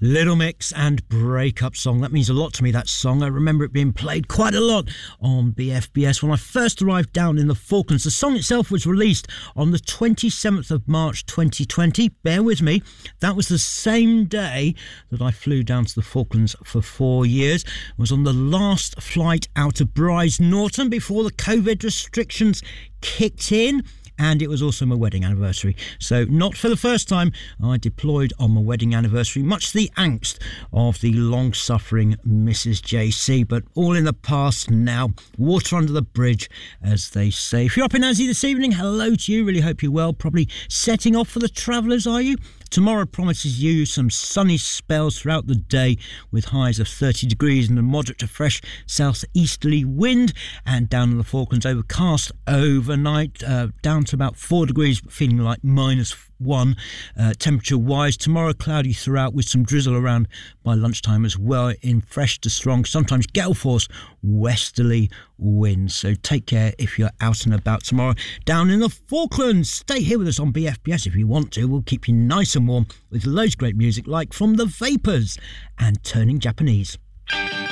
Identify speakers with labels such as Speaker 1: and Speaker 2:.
Speaker 1: Little Mix and Breakup Song. That means a lot to me, that song. I remember it being played quite a lot on BFBS when I first arrived down in the Falklands. The song itself was released on the 27th of March 2020. Bear with me. That was the same day that I flew down to the Falklands for 4 years. It was on the last flight out of Brize Norton before the COVID restrictions kicked in. And it was also my wedding anniversary. So not for the first time I deployed on my wedding anniversary, much to the angst of the long-suffering Mrs. JC, but all in the past now. Water under the bridge, as they say. If you're up in Azzy this evening, hello to you. Really hope you're well. Probably setting off for the travellers, are you? Tomorrow promises you some sunny spells throughout the day with highs of 30 degrees and a moderate to fresh southeasterly wind. And down in the Falklands, overcast overnight, down to about 4 degrees, but feeling like -1 temperature-wise. Tomorrow, cloudy throughout with some drizzle around by lunchtime as well in fresh to strong, sometimes gale force westerly winds. So take care if you're out and about tomorrow down in the Falklands. Stay here with us on BFBS if you want to. We'll keep you nice and warm with loads of great music like from The Vapors and Turning Japanese.